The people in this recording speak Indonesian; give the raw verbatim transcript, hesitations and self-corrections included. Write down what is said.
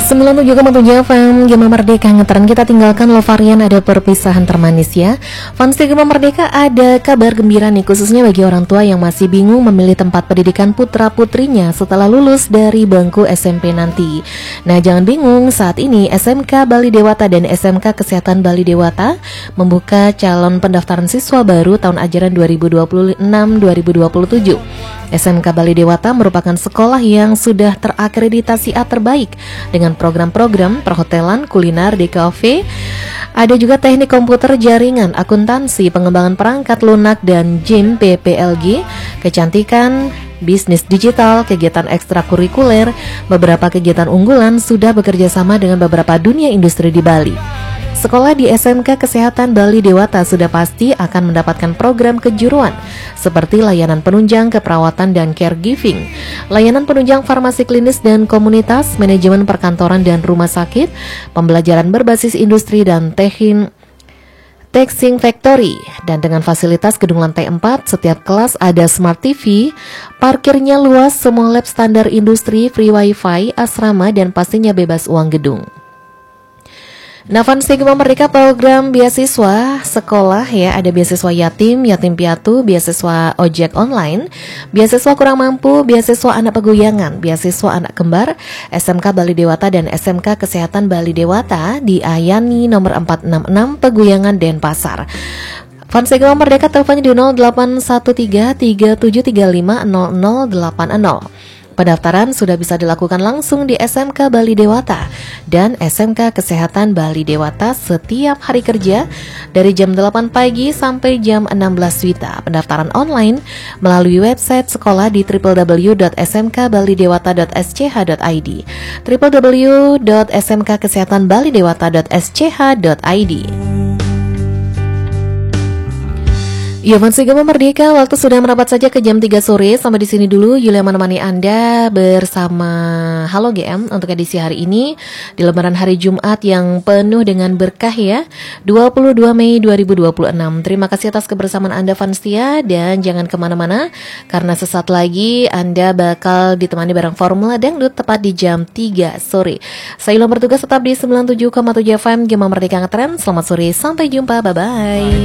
sembilan puluh tujuh koma tujuh F M Gema Merdeka ngetren. Kita tinggalkan Lovarian, ada perpisahan termanis ya. Fans Gema Merdeka, ada kabar gembira nih, khususnya bagi orang tua yang masih bingung memilih tempat pendidikan putra-putrinya setelah lulus dari bangku S M P nanti. Nah, jangan bingung, saat ini S M K Bali Dewata dan S M K Kesehatan Bali Dewata membuka calon pendaftaran siswa baru tahun ajaran dua ribu dua puluh enam dua ribu dua puluh tujuh. S M K Bali Dewata merupakan sekolah yang sudah terakreditasi A terbaik dengan program-program perhotelan, kuliner, D K V. Ada juga teknik komputer, jaringan, akuntansi, pengembangan perangkat lunak dan G I M P P L G, kecantikan, bisnis digital, kegiatan ekstrakurikuler. Beberapa kegiatan unggulan sudah bekerja sama dengan beberapa dunia industri di Bali. Sekolah di S M K Kesehatan Bali Dewata sudah pasti akan mendapatkan program kejuruan seperti layanan penunjang keperawatan dan caregiving, layanan penunjang farmasi klinis dan komunitas, manajemen perkantoran dan rumah sakit, pembelajaran berbasis industri dan teknik Texing Factory. Dan dengan fasilitas gedung lantai empat, setiap kelas ada smart T V, parkirnya luas, semua lab standar industri, free wifi, asrama, dan pastinya bebas uang gedung. Nah, Fans Gema Merdeka, program beasiswa sekolah ya, ada beasiswa yatim, yatim piatu, beasiswa ojek online, beasiswa kurang mampu, beasiswa anak pegoyangan, beasiswa anak kembar. S M K Bali Dewata dan S M K Kesehatan Bali Dewata di Ayani nomor empat enam enam Peguyangan, Denpasar. Fans Gema Merdeka, teleponnya di nol delapan satu tiga tiga tujuh tiga lima nol nol delapan nol. Pendaftaran sudah bisa dilakukan langsung di S M K Bali Dewata dan S M K Kesehatan Bali Dewata setiap hari kerja dari jam delapan pagi sampai jam enam belas wita. Pendaftaran online melalui website sekolah di w w w dot s m k bali dewata dot s c h dot i d, w w w dot s m k kesehatan bali dewata dot s c h dot i d. Ya, Fans Gema Merdeka, waktu sudah merapat saja ke jam tiga sore. Sampai di sini dulu Yulia menemani Anda bersama Halo G M untuk edisi hari ini di lembaran hari Jumat yang penuh dengan berkah ya, dua puluh dua Mei dua ribu dua puluh enam. Terima kasih atas kebersamaan Anda Fansia, dan jangan kemana-mana karena sesaat lagi Anda bakal ditemani bareng Formula Dangdut tepat di jam tiga sore. Saya ulang bertugas tetap di sembilan puluh tujuh koma tujuh F M Gema Merdeka Ngetren. Selamat sore, sampai jumpa, bye-bye.